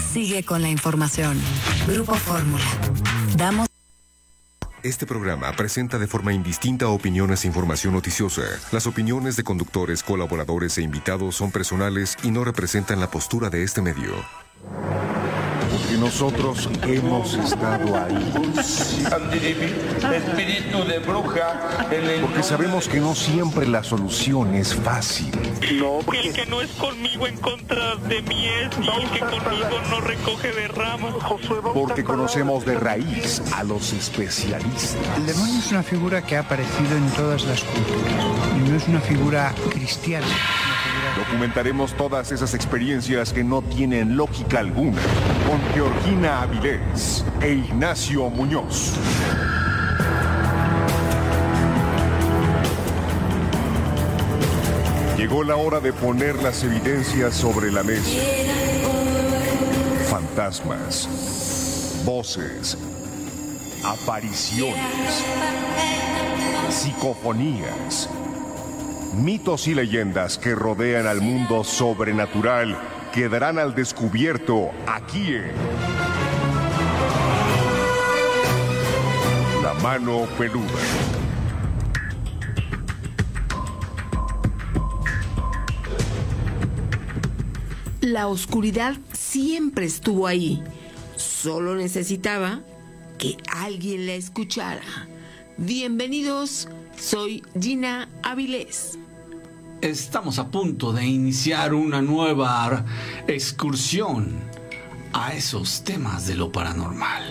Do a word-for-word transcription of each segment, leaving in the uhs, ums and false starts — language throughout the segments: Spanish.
Sigue con la información. Grupo Fórmula. Damos. Este programa presenta de forma indistinta opiniones e información noticiosa. Las opiniones de conductores, colaboradores e invitados son personales y no representan la postura de este medio. Porque nosotros hemos estado ahí. Espíritu de bruja. Porque sabemos que no siempre la solución es fácil. No, porque el que no es conmigo en contra de mí es, y el que conmigo no recoge de ramas. Porque conocemos de raíz a los especialistas. El demonio es una figura que ha aparecido en todas las culturas y no es una figura cristiana. Documentaremos todas esas experiencias que no tienen lógica alguna con Georgina Avilés e Ignacio Muñoz. Llegó la hora de poner las evidencias sobre la mesa. Fantasmas, voces, apariciones, psicofonías, mitos y leyendas que rodean al mundo sobrenatural quedarán al descubierto aquí en La Mano Peluda. La oscuridad siempre estuvo ahí. Solo necesitaba que alguien la escuchara. Bienvenidos, soy Gina Avilés. Estamos a punto de iniciar una nueva excursión a esos temas de lo paranormal.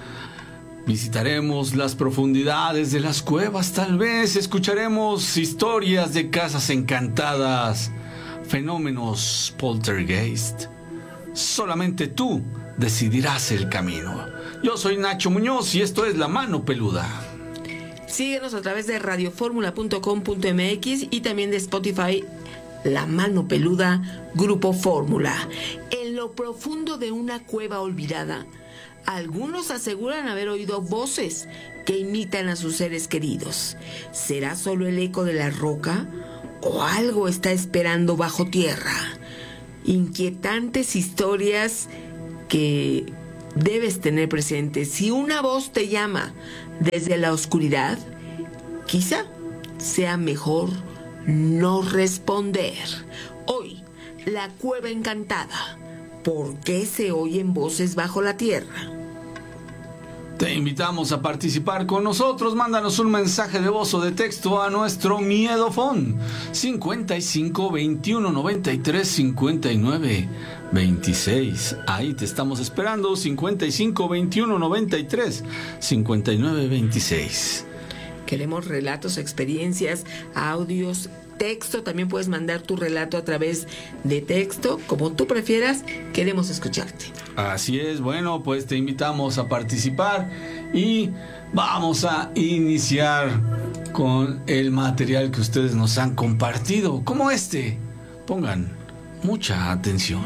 Visitaremos las profundidades de las cuevas, tal vez escucharemos historias de casas encantadas, fenómenos poltergeist. Solamente tú decidirás el camino. Yo soy Nacho Muñoz y esto es La Mano Peluda. Síguenos a través de radio fórmula punto com punto m x y también de Spotify, La Mano Peluda, Grupo Fórmula. En lo profundo de una cueva olvidada, algunos aseguran haber oído voces que imitan a sus seres queridos. ¿Será solo el eco de la roca o algo está esperando bajo tierra? Inquietantes historias que debes tener presentes. Si una voz te llama desde la oscuridad, quizá sea mejor no responder. Hoy, la cueva encantada. ¿Por qué se oyen voces bajo la tierra? Te invitamos a participar con nosotros. Mándanos un mensaje de voz o de texto a nuestro miedofón cincuenta y cinco veintiuno noventa y tres cincuenta y nueve veintiséis. Ahí te estamos esperando. cincuenta y cinco veintiuno noventa y tres cincuenta y nueve veintiséis. Queremos relatos, experiencias, audios, texto. También puedes mandar tu relato a través de texto, como tú prefieras. Queremos escucharte. Así es. Bueno, pues te invitamos a participar y vamos a iniciar con el material que ustedes nos han compartido, como este. Pongan mucha atención.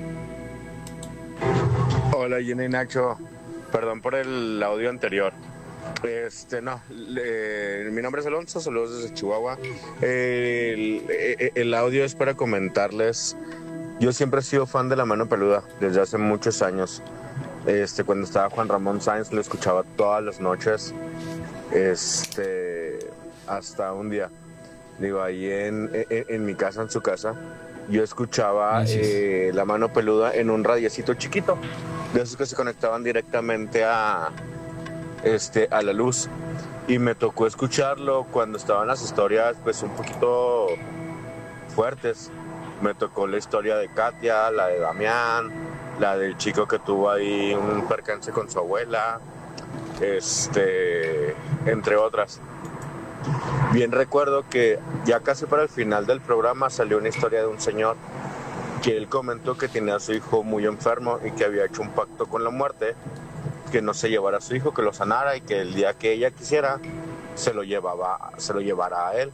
Hola, Jenny y Nacho. Perdón por el audio anterior. Este, no, eh, mi nombre es Alonso, saludos desde Chihuahua. Eh, el, el audio es para comentarles. Yo siempre he sido fan de La Mano Peluda desde hace muchos años. Este, cuando estaba Juan Ramón Sáenz lo escuchaba todas las noches. Este, hasta un día, digo, ahí en, en, en mi casa, en su casa, yo escuchaba eh, La Mano Peluda en un radiecito chiquito, de esos que se conectaban directamente a Este, a la luz, y me tocó escucharlo cuando estaban las historias pues un poquito fuertes. Me tocó la historia de Katia, la de Damián, la del chico que tuvo ahí un percance con su abuela, este, entre otras. Bien recuerdo que ya casi para el final del programa salió una historia de un señor que él comentó que tenía a su hijo muy enfermo y que había hecho un pacto con la muerte, que no se llevara a su hijo, que lo sanara, y que el día que ella quisiera se lo llevaba, se lo llevara a él.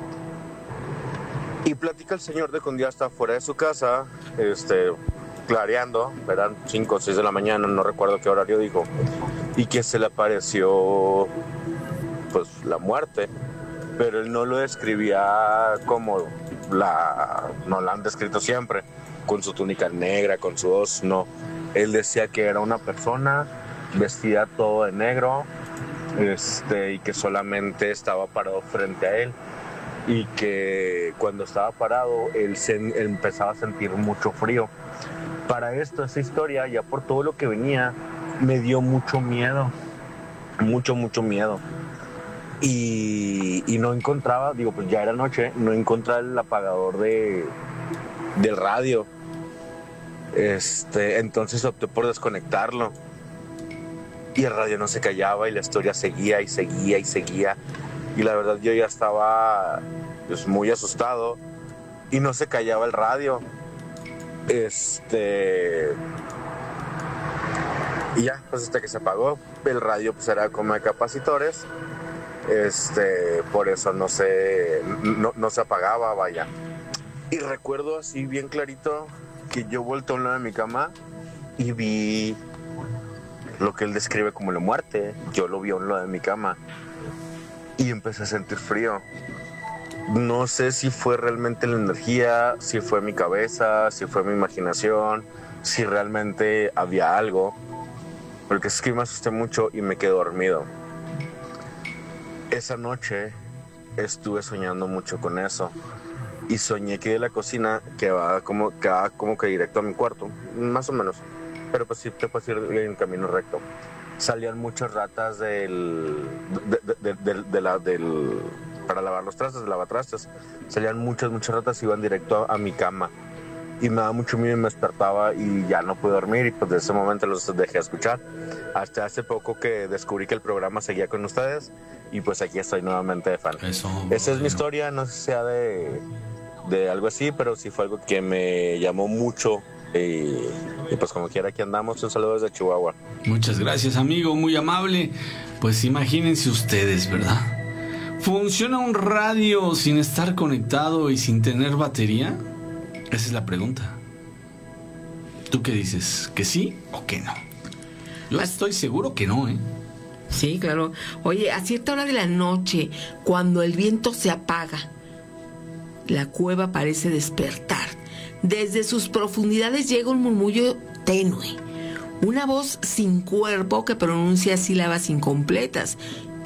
Y platica el señor de que un día está fuera de su casa, este, clareando, eran cinco o seis de la mañana, no recuerdo qué horario dijo, y que se le apareció pues la muerte, pero él no lo describía como la, no la han descrito siempre, con su túnica negra, con su hoz, no. Él decía que era una persona vestida todo de negro, este, y que solamente estaba parado frente a él, y que cuando estaba parado él, se, él empezaba a sentir mucho frío. Para esto, esa historia, ya por todo lo que venía, me dio mucho miedo, mucho, mucho miedo. Y, y no encontraba, digo, pues ya era noche, no encontraba el apagador de, del radio. Este, entonces opté por desconectarlo. Y el radio no se callaba y la historia seguía y seguía y seguía. Y la verdad yo ya estaba pues, muy asustado y no se callaba el radio. Este... Y ya, pues hasta que se apagó, el radio pues era como de capacitores. Este, por eso no se, no, no se apagaba, vaya. Y recuerdo así bien clarito que yo volteé a un lado de mi cama y vi lo que él describe como la muerte. Yo lo vi a un lado de mi cama y empecé a sentir frío. No sé si fue realmente la energía, si fue mi cabeza, si fue mi imaginación, si realmente había algo, porque es que me asusté mucho y me quedé dormido. Esa noche estuve soñando mucho con eso y soñé que de la cocina que va como que, va como que directo a mi cuarto, más o menos, pero pues sí te puedes ir en camino recto. Salían muchas ratas del, de, de, de, de, de la, del, para lavar los trastes, de lavatrastes. Salían muchas, muchas ratas y iban directo a, a mi cama. Y me daba mucho miedo y me despertaba y ya no pude dormir y pues desde ese momento los dejé escuchar. Hasta hace poco que descubrí que el programa seguía con ustedes y pues aquí estoy nuevamente de fan. Eso, Esa bueno. es mi historia, no sé si sea de, de algo así, pero sí fue algo que me llamó mucho. Y, y pues como quiera aquí andamos, un saludo desde Chihuahua. Muchas gracias, amigo, muy amable. Pues imagínense ustedes, ¿verdad? ¿Funciona un radio sin estar conectado y sin tener batería? Esa es la pregunta. ¿Tú qué dices? ¿Que sí o que no? Yo estoy seguro que no, ¿eh? Sí, claro. Oye, a cierta hora de la noche, cuando el viento se apaga, la cueva parece despertar. Desde sus profundidades llega un murmullo tenue, una voz sin cuerpo que pronuncia sílabas incompletas